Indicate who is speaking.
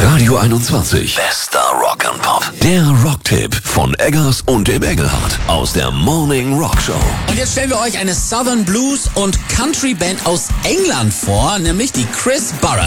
Speaker 1: Radio 21. Bester Rock and Pop. Der Rocktipp von Eggers und dem Engelhardt aus der Morning Rock Show.
Speaker 2: Und jetzt stellen wir euch eine Southern Blues und Country Band aus England vor, nämlich die Chris Burress.